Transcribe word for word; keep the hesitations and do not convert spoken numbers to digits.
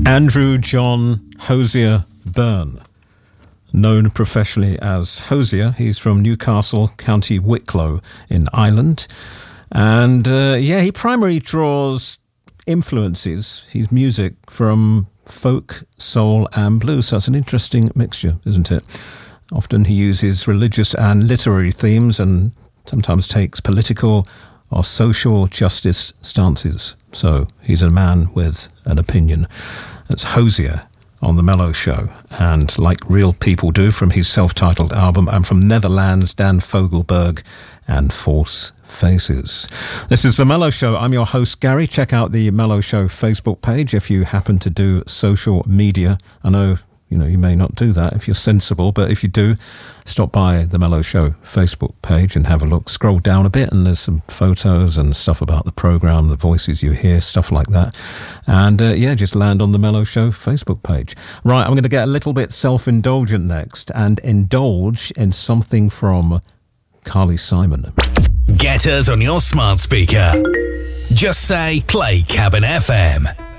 Andrew John Hosier Byrne, known professionally as Hosier. He's from Newcastle, County Wicklow in Ireland. And uh, yeah, he primarily draws influences, his music, from folk, soul and blues. So it's an interesting mixture, isn't it? Often he uses religious and literary themes and sometimes takes political or social justice stances. So he's a man with an opinion. That's Hosier on The Mellow Show. And like real people do, from his self-titled album, and from Netherlands, Dan Fogelberg and False Faces. This is The Mellow Show. I'm your host, Gary. Check out the Mellow Show Facebook page if you happen to do social media. I know, you know, you may not do that if you're sensible, but if you do, stop by the Mellow Show Facebook page and have a look. Scroll down a bit and there's some photos and stuff about the program, the voices you hear, stuff like that. And uh, yeah, just land on the Mellow Show Facebook page. Right, I'm going to get a little bit self-indulgent next and indulge in something from Carly Simon. Get us on your smart speaker. Just say, play Cabin F M.